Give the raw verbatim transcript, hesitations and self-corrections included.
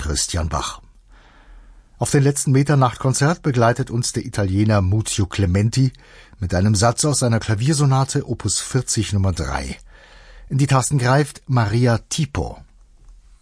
Christian Bach. Auf den letzten Metern nach Konzert begleitet uns der Italiener Muzio Clementi mit einem Satz aus seiner Klaviersonate Opus vierzig Nummer drei. In die Tasten greift Maria Tipo.